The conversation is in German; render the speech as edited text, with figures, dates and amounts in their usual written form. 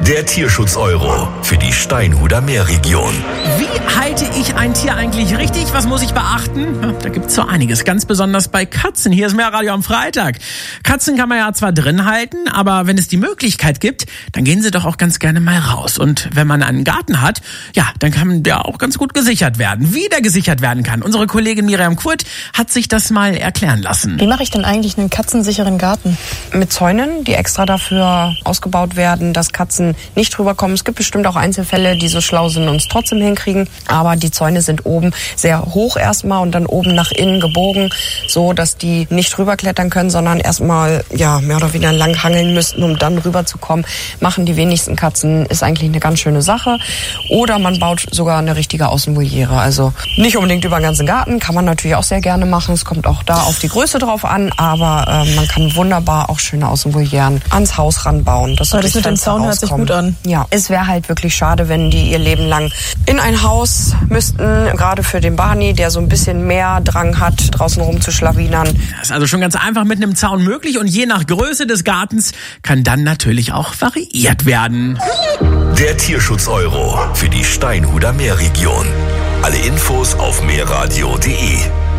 Der Tierschutz-Euro für die Steinhuder Meerregion. Wie halte ich ein Tier eigentlich richtig? Was muss ich beachten? Ja, da gibt's so einiges, ganz besonders bei Katzen. Hier ist Meerradio am Freitag. Katzen kann man ja zwar drin halten, aber wenn es die Möglichkeit gibt, dann gehen sie doch auch ganz gerne mal raus. Und wenn man einen Garten hat, ja, dann kann der auch ganz gut gesichert werden. Wie der gesichert werden kann. Unsere Kollegin Miriam Kurt hat sich das mal erklären lassen. Wie mache ich denn eigentlich einen katzensicheren Garten? Mit Zäunen, die extra dafür ausgebaut werden, dass Katzen nicht rüberkommen. Es gibt bestimmt auch Einzelfälle, die so schlau sind und es trotzdem hinkriegen. Aber die Zäune sind oben sehr hoch erstmal und dann oben nach innen gebogen, so dass die nicht rüberklettern können, sondern erstmal mehr oder weniger lang hangeln müssten, um dann rüberzukommen. Machen die wenigsten Katzen, ist eigentlich eine ganz schöne Sache. Oder man baut sogar eine richtige Außenvoliere. Also nicht unbedingt über den ganzen Garten, kann man natürlich auch sehr gerne machen. Es kommt auch da auf die Größe drauf an, aber man kann wunderbar auch schöne Außenvolieren ans Haus ranbauen. Das mit dem Zaun hört sich gut an. Ja, es wäre halt wirklich schade, wenn die ihr Leben lang in ein Haus müssten, gerade für den Barney, der so ein bisschen mehr Drang hat, draußen rumzuschlawinern. Das ist also schon ganz einfach mit einem Zaun möglich und je nach Größe des Gartens kann dann natürlich auch variiert werden. Der Tierschutz-Euro für die Steinhuder Meerregion. Alle Infos auf meerradio.de.